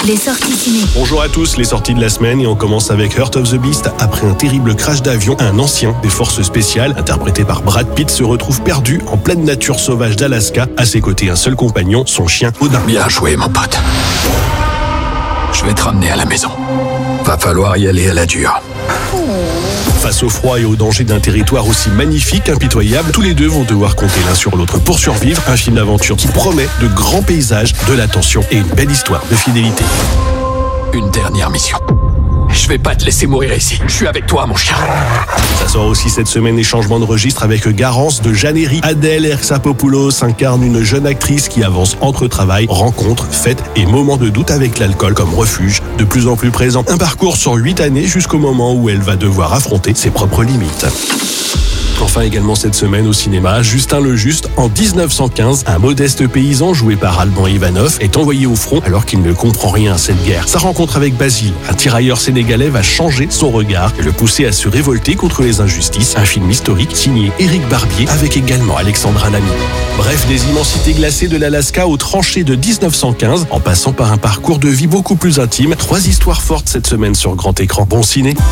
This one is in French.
les sorties ciné. Bonjour à tous, les sorties de la semaine et on commence avec Heart of the Beast. Après un terrible crash d'avion, un ancien des forces spéciales, interprété par Brad Pitt, se retrouve perdu en pleine nature sauvage d'Alaska. À ses côtés, un seul compagnon, son chien Odin. Bien joué, mon pote. Je vais te ramener à la maison. Va falloir y aller à la dure. Face au froid et au danger d'un territoire aussi magnifique, impitoyable, tous les deux vont devoir compter l'un sur l'autre pour survivre. Un film d'aventure qui promet de grands paysages, de l'attention et une belle histoire de fidélité. Une dernière mission. Je vais pas te laisser mourir ici. Je suis avec toi, mon chien. Ça sort aussi cette semaine et changement de registre avec Garance de Jeanne Herry. Adèle Exarchopoulos incarne une jeune actrice qui avance entre travail, rencontres, fêtes et moments de doute avec l'alcool comme refuge de plus en plus présent. Un parcours sur 8 années jusqu'au moment où elle va devoir affronter ses propres limites. Enfin également cette semaine au cinéma, Justin le Juste, en 1915, un modeste paysan joué par Alban Ivanov est envoyé au front alors qu'il ne comprend rien à cette guerre. Sa rencontre avec Basile, un tirailleur sénégalais, va changer son regard et le pousser à se révolter contre les injustices. Un film historique signé Éric Barbier avec également Alexandra Lamy. Bref, des immensités glacées de l'Alaska aux tranchées de 1915, en passant par un parcours de vie beaucoup plus intime. 3 histoires fortes cette semaine sur grand écran. Bon ciné.